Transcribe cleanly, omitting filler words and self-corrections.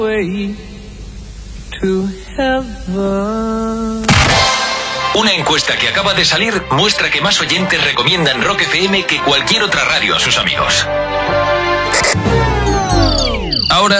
Una encuesta que acaba de salir muestra que más oyentes recomiendan Rock FM que cualquier otra radio a sus amigos. Ahora